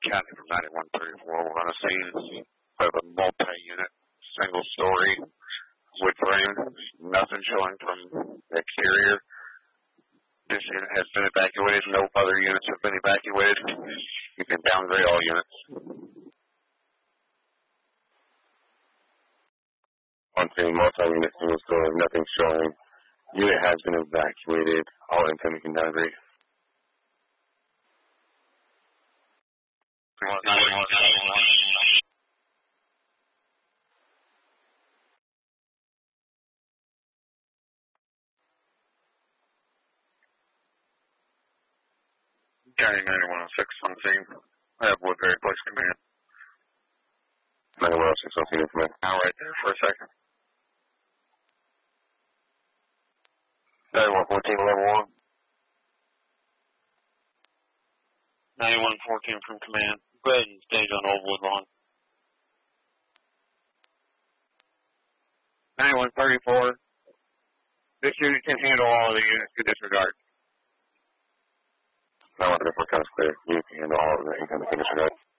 County from 9134. We're on a scene of a multi-unit, single-story wood frame. Nothing showing from the exterior. This unit has been evacuated. No other units have been evacuated. You can downgrade all units. On scene, multi-unit, single-story, nothing showing. Unit has been evacuated. All incoming can downgrade. 9106 on scene. I have Woodbury Police Command. 9106 on scene, command. Now right there for a second. 9114, level 1. 9114 from command. Go ahead and stage on Oldwood Lawn. 9134. This unit can handle all of the units to disregard. 9134 comes clear. You can handle all of the incoming can disregard.